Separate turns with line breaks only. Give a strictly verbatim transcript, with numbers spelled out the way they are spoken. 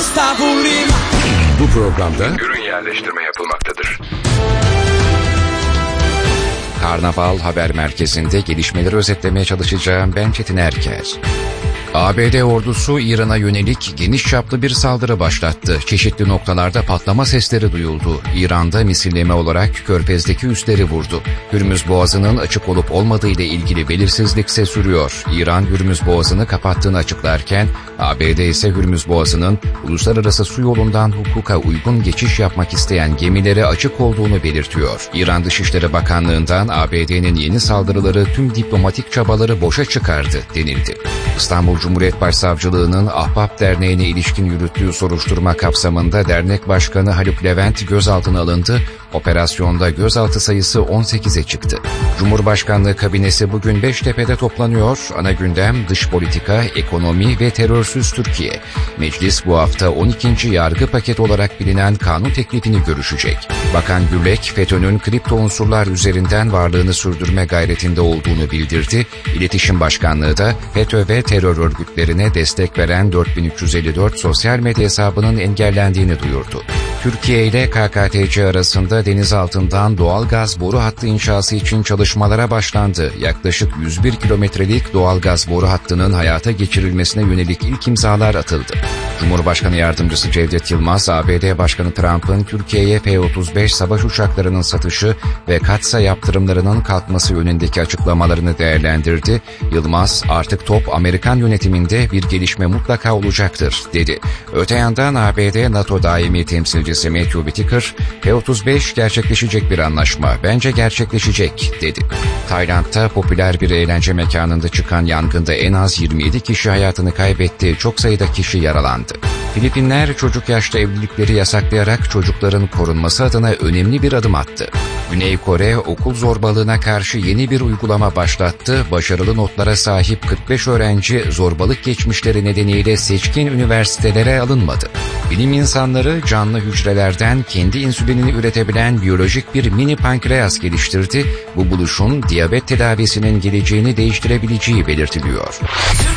sta prima.
Bu programda
ürün yerleştirme yapılmaktadır.
Karnaval Haber Merkezi'nde gelişmeleri özetlemeye çalışacağım ben Çetin Erker. A B D ordusu İran'a yönelik geniş çaplı bir saldırı başlattı. Çeşitli noktalarda patlama sesleri duyuldu. İran'da misilleme olarak Körfez'deki üsleri vurdu. Hürmüz Boğazı'nın açık olup olmadığı ile ilgili belirsizlikse sürüyor. İran Hürmüz Boğazı'nı kapattığını açıklarken A B D ise Hürmüz Boğazı'nın uluslararası su yolundan hukuka uygun geçiş yapmak isteyen gemilere açık olduğunu belirtiyor. İran Dışişleri Bakanlığı'ndan A B D'nin yeni saldırıları tüm diplomatik çabaları boşa çıkardı denildi. İstanbul Cumhuriyet Başsavcılığı'nın Ahbap Derneği'ne ilişkin yürüttüğü soruşturma kapsamında dernek başkanı Haluk Levent gözaltına alındı. Operasyonda gözaltı sayısı on sekize çıktı. Cumhurbaşkanlığı kabinesi bugün Beştepe'de toplanıyor. Ana gündem dış politika, ekonomi ve terörsüz Türkiye. Meclis bu hafta on ikinci yargı paketi olarak bilinen kanun teklifini görüşecek. Bakan Gürlek, FETÖ'nün kripto unsurlar üzerinden varlığını sürdürme gayretinde olduğunu bildirdi. İletişim Başkanlığı da FETÖ ve terör örgütlerine destek veren dört bin üç yüz elli dört sosyal medya hesabının engellendiğini duyurdu. Türkiye ile K K T C arasında deniz altından doğal gaz boru hattı inşası için çalışmalara başlandı. Yaklaşık yüz bir kilometrelik doğal gaz boru hattının hayata geçirilmesine yönelik ilk imzalar atıldı. Cumhurbaşkanı Yardımcısı Cevdet Yılmaz, A B D Başkanı Trump'ın Türkiye'ye F otuz beş savaş uçaklarının satışı ve Katsa yaptırımlarının kalkması yönündeki açıklamalarını değerlendirdi. Yılmaz, artık top Amerikan yönetiminde, bir gelişme mutlaka olacaktır dedi. Öte yandan A B D NATO daimi temsilcisi Matthew Whitaker, F otuz beş gerçekleşecek bir anlaşma, bence gerçekleşecek dedi. Tayland'da popüler bir eğlence mekanında çıkan yangında en az yirmi yedi kişi hayatını kaybetti, çok sayıda kişi yaralandı. Filipinler çocuk yaşta evlilikleri yasaklayarak çocukların korunması adına önemli bir adım attı. Güney Kore okul zorbalığına karşı yeni bir uygulama başlattı. Başarılı notlara sahip kırk beş öğrenci zorbalık geçmişleri nedeniyle seçkin üniversitelere alınmadı. Bilim insanları canlı hücrelerden kendi insülinini üretebilen biyolojik bir mini pankreas geliştirdi. Bu buluşun diyabet tedavisinin geleceğini değiştirebileceği belirtiliyor.